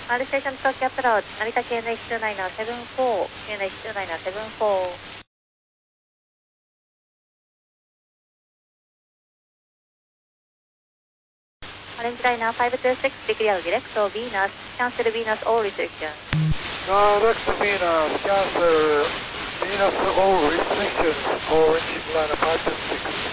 R station Tokyo approach, Narita QNH290 74, QNH290 74. Orange liner 526, declare direct to Venus, cancel Venus all restrictions. Direct to Venus, cancel Venus all restrictions, Orange liner 526.